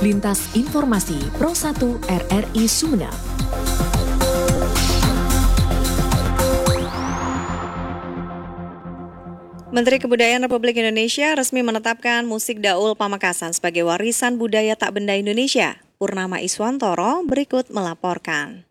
Lintas Informasi Pro 1 RRI Sumeneb. Menteri Kebudayaan Republik Indonesia resmi menetapkan musik Daul Pamekasan sebagai warisan budaya tak benda Indonesia. Purnama Iswantoro berikut melaporkan.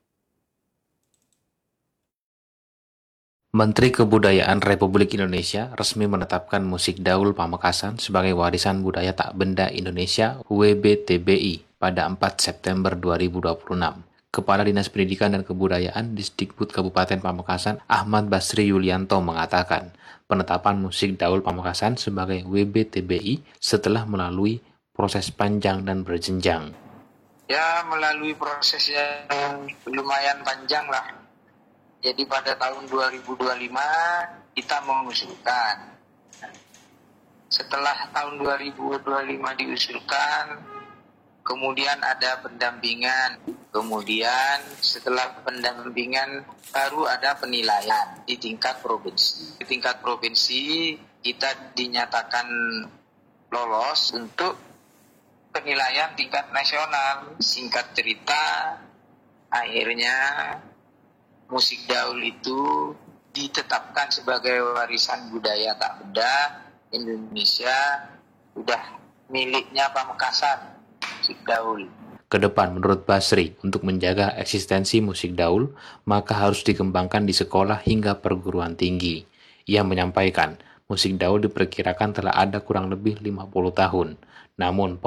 Menteri Kebudayaan Republik Indonesia resmi menetapkan musik Daul Pamekasan sebagai warisan budaya tak benda Indonesia WBTBI pada 4 September 2026. Kepala Dinas Pendidikan dan Kebudayaan Disdikbud Kabupaten Pamekasan Ahmad Basri Yulianto mengatakan, penetapan musik Daul Pamekasan sebagai WBTBI setelah melalui proses panjang dan berjenjang. Ya, melalui proses yang lumayan panjang lah. Jadi pada tahun 2025 kita mengusulkan. Setelah tahun 2025 diusulkan, kemudian ada pendampingan. Kemudian setelah pendampingan baru ada penilaian di tingkat provinsi. Di tingkat provinsi kita dinyatakan lolos untuk penilaian tingkat nasional. Singkat cerita, akhirnya musik Daul itu ditetapkan sebagai warisan budaya tak benda Indonesia, sudah miliknya Pamekasan, musik Daul. Kedepan, menurut Basri, untuk menjaga eksistensi musik Daul, maka harus dikembangkan di sekolah hingga perguruan tinggi. Ia menyampaikan, musik Daul diperkirakan telah ada kurang lebih 50 tahun. Namun,